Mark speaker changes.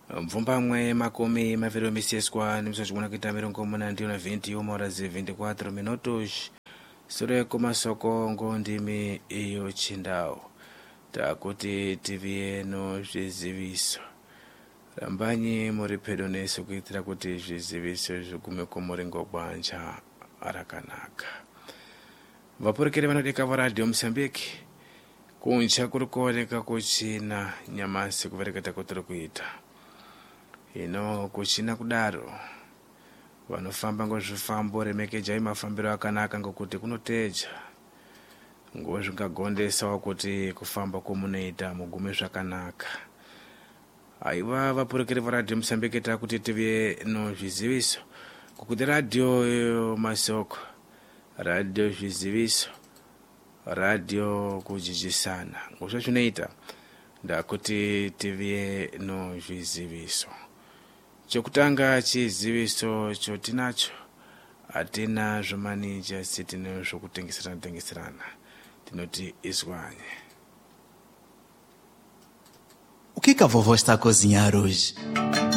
Speaker 1: Mvumbamwe makumi maviri miseswa nimso chikuna kuita mirongo muna ndiyo na 21 horas e 24 minutos. Sore kumasoko ngondimi iyo chindao. Takuti TV no zviziviso. Rambanyi muri pedo neso kuitira kuti zviziviso zvigume kumuringo bwanja arakanaka. Vapurikire vanodeka varadio Msambiki. Kuncha kurukoreka kuchina nyamasi kuvereketa kutiri kuita. Ino kuchina kudaro vanofamba ngozvifambo remekeja imafambiro akanaka ngokuti kunoteja ngozvingagondesawo kuti kufamba komunoita mugume zvakanaka. Aiva vapurikiri varadio Msambiki takuti TV no zviziviso kukuti radio masoko, radio zviziviso, radio kujijisana ngozvo zvinoita ndakuti TV no zviziviso. Chokutanga chiziviso chotinacho atina zvomanija sitino zvokutengeserana tinoti izwanye.
Speaker 2: O que a vovó está a cozinhar hoje?